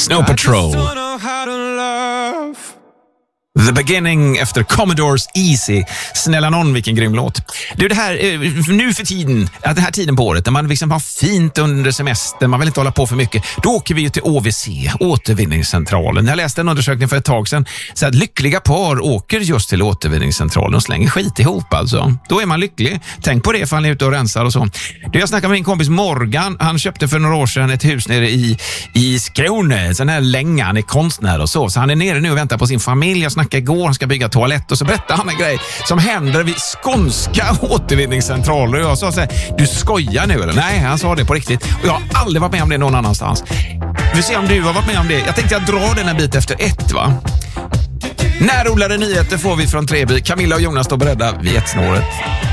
Snow Patrol. The Beginning efter Commodores Easy. Snälla någon, vilken grym låt. Du, det här, nu för tiden, att den här tiden på året, när man liksom har fint under semestern, man vill inte hålla på för mycket, då åker vi ju till OVC, återvinningscentralen. Jag läste en undersökning för ett tag sedan, så att lyckliga par åker just till återvinningscentralen och slänger skit ihop alltså. Då är man lycklig. Tänk på det ifall ni är ute och rensar och så. Du, jag snackade med min kompis Morgan, han köpte för några år sedan ett hus nere i Skåne, sån här länga, han är konstnär och så han är nere nu och väntar på sin familj. Jag snackade igår, han ska bygga toalett och så berättar han en grej som händer vid skånska återvinningscentraler. Och jag sa så här, du skojar nu eller? Nej, han sa det på riktigt. Och jag har aldrig varit med om det någon annanstans. Vi får se om du har varit med om det. Jag tänkte jag drar den en bit efter 1, va? Närodlade nyheter får vi från Treby. Camilla och Jonas står beredda vid 1-snåret.